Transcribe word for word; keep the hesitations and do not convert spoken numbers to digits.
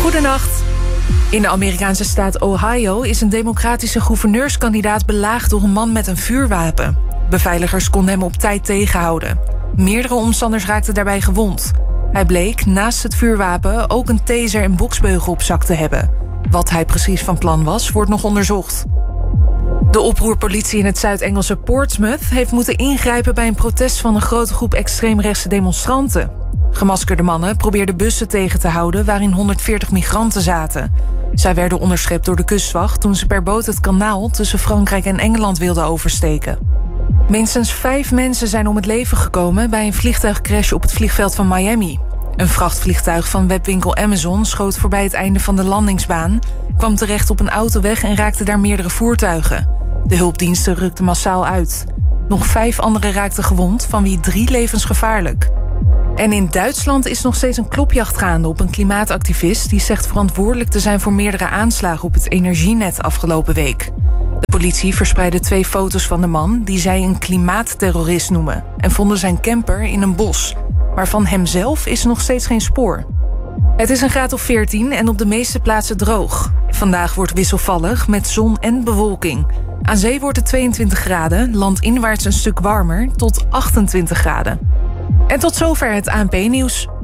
Goedenacht. In de Amerikaanse staat Ohio is een democratische gouverneurskandidaat belaagd door een man met een vuurwapen. Beveiligers konden hem op tijd tegenhouden. Meerdere omstanders raakten daarbij gewond. Hij bleek naast het vuurwapen ook een taser en boksbeugel op zak te hebben. Wat hij precies van plan was, wordt nog onderzocht. De oproerpolitie in het Zuid-Engelse Portsmouth heeft moeten ingrijpen bij een protest van een grote groep extreemrechtse demonstranten. Gemaskerde mannen probeerden bussen tegen te houden waarin honderdveertig migranten zaten. Zij werden onderschept door de kustwacht toen ze per boot het kanaal tussen Frankrijk en Engeland wilden oversteken. Minstens vijf mensen zijn om het leven gekomen bij een vliegtuigcrash op het vliegveld van Miami. Een vrachtvliegtuig van webwinkel Amazon schoot voorbij het einde van de landingsbaan, kwam terecht op een autoweg en raakte daar meerdere voertuigen. De hulpdiensten rukten massaal uit. Nog vijf anderen raakten gewond, van wie drie levensgevaarlijk. En in Duitsland is nog steeds een klopjacht gaande op een klimaatactivist die zegt verantwoordelijk te zijn voor meerdere aanslagen op het energienet afgelopen week. De politie verspreidde twee foto's van de man die zij een klimaatterrorist noemen en vonden zijn camper in een bos. Maar van hemzelf is nog steeds geen spoor. Het is een graad of veertien en op de meeste plaatsen droog. Vandaag wordt wisselvallig met zon en bewolking. Aan zee wordt het tweeëntwintig graden, landinwaarts een stuk warmer tot achtentwintig graden. En tot zover het A N P-nieuws.